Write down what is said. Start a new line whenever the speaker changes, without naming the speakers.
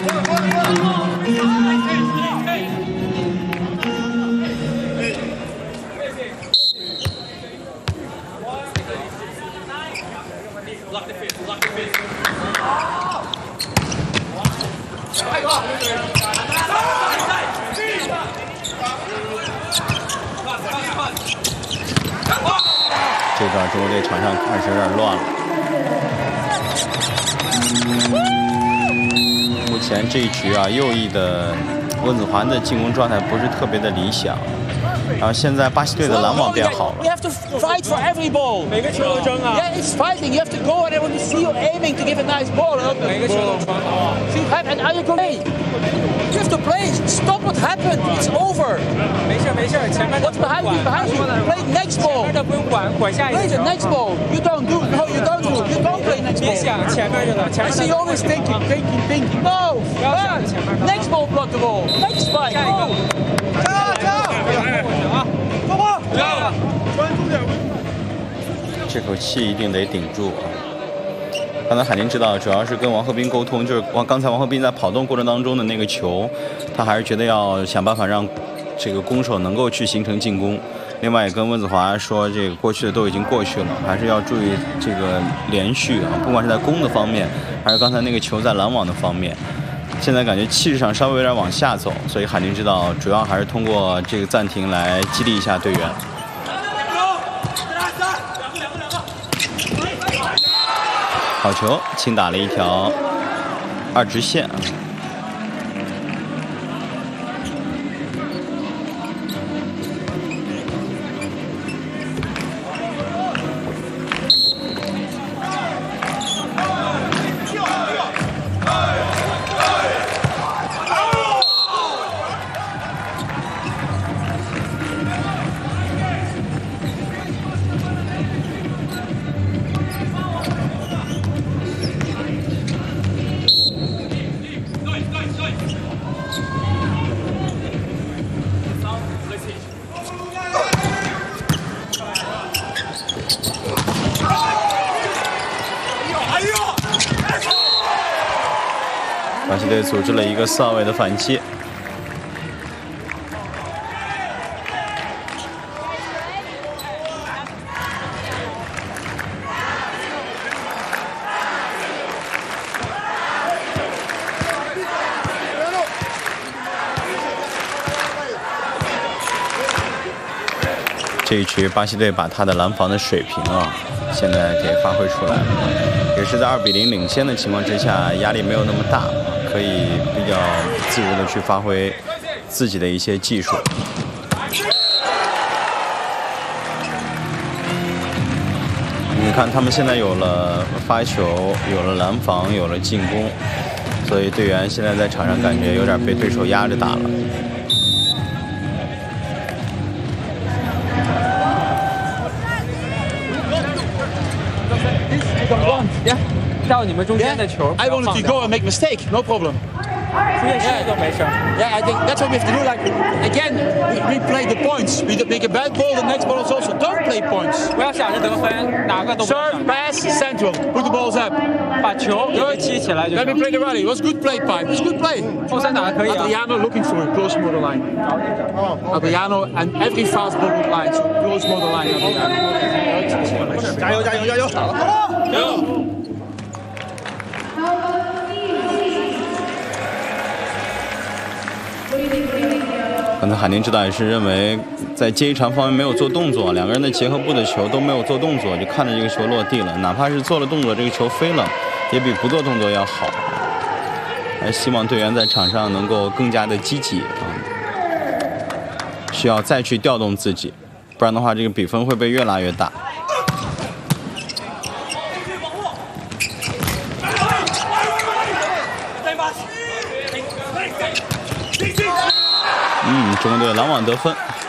这段中国队场上开始有点乱了。目前这一局啊，右翼的温子华的进攻状态不是特别的理想。 然后现在巴西队的拦网变好了。
You have to fight for every ball.
每个球都争啊。
Yeah, it's fighting. You have to go and I want to see you aiming to give a nice ball.
每个球都争啊。
And are you going? You have to play. Stop what happened. It's over.
没事，前面的
What's behind you? Behind you. Play next ball.
前面的不用管下一个。
Play the next ball. You don't do. No, you don't do. You don't play next ball.
别想前面这个，前
I
面
see you always thinking. No.
不要想前面的。
Next ball block the ball. Next fight.
下一个。
这口气一定得顶住啊！刚才海宁知道，主要是跟王鹤斌沟通，就是刚才王鹤斌在跑动过程当中的那个球，他还是觉得要想办法让这个攻手能够去形成进攻。另外也跟温子华说，这个过去的都已经过去了，还是要注意这个连续啊，不管是在攻的方面，还是刚才那个球在拦网的方面。现在感觉气势上稍微有点往下走，所以海宁知道，主要还是通过这个暂停来激励一下队员。 好球，轻打了一条二直线。巴西队组织了一个4号位的反击。这一局巴西队把他的拦防的水平啊，现在给发挥出来了，也是在2比0领先的情况之下，压力没有那么大。 可以比较自如的去发挥自己的一些技术。你看，他们现在有了发球，有了拦防，有了进攻，所以队员现在在场上感觉有点被对手压着打了。
到你们中间的球。
I wanted to go and make mistake, no problem.
出现失误都没事。
Yeah, I think that's what we have to do. Like again, we play the points. We make a bad ball. The next ball is also don't play points.
不要想着得分，哪个都不要
Serve, pass, central. Put the balls up.
把球给踢起来就
Let me
行。
play the rally. It was good play, Pipe. It was good play.
后三打的可以啊。
Adriano looking for it, close border line. Adriano and every fast ball good line, so close border line. Adriano.
加油加油加油！加油！
刚才海宁指导也是认为，在接一长方面没有做动作，两个人的结合部的球都没有做动作，就看着这个球落地了。哪怕是做了动作，这个球飞了，也比不做动作要好。还希望队员在场上能够更加的积极啊，需要再去调动自己，不然的话，这个比分会被越拉越大。 中国队拦网得分。